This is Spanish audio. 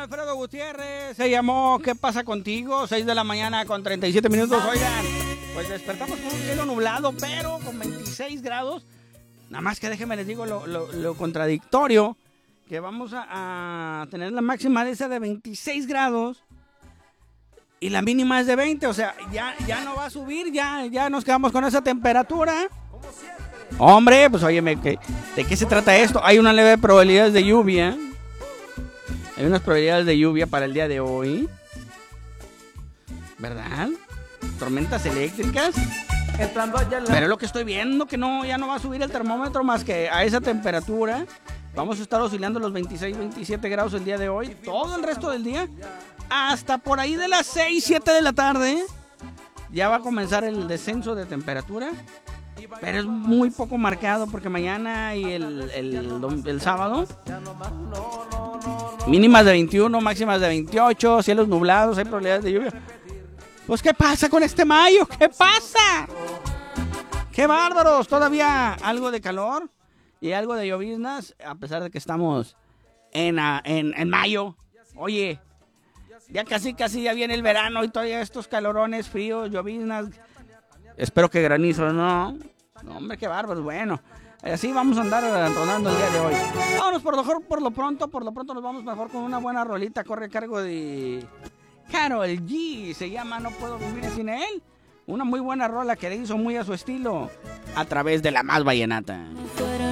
Alfredo Gutiérrez, se llamó ¿Qué pasa contigo? 6 de la mañana con 37 minutos. Oigan, pues despertamos con un cielo nublado, pero con 26 grados. Nada más que déjenme les digo lo contradictorio, que vamos a tener la máxima de esa de 26 grados y la mínima es de 20. O sea, ya no va a subir, ya nos quedamos con esa temperatura. Hombre, pues óyeme, ¿de qué se trata esto? Hay una leve probabilidad de lluvia. Hay unas probabilidades de lluvia para el día de hoy, ¿verdad? Tormentas eléctricas. Pero es lo que estoy viendo, que ya no va a subir el termómetro más que a esa temperatura. Vamos a estar oscilando los 26, 27 grados el día de hoy. Todo el resto del día, hasta por ahí de las 6, 7 de la tarde, ya va a comenzar el descenso de temperatura. Pero es muy poco marcado porque mañana y el sábado, mínimas de 21, máximas de 28, cielos nublados, hay probabilidades de lluvia. Pues ¿qué pasa con este mayo? ¿Qué pasa? ¡Qué bárbaros! Todavía algo de calor y algo de lloviznas, a pesar de que estamos en mayo. Oye, ya casi ya viene el verano y todavía estos calorones, fríos, lloviznas. Espero que granizo, ¿no? No, hombre, qué bárbaro. Bueno, así vamos a andar rodando el día de hoy. Vámonos por lo pronto nos vamos mejor con una buena rolita. Corre a cargo de Karol G. Se llama No Puedo Vivir Sin Él. Una muy buena rola que le hizo muy a su estilo a través de La Más Vallenata.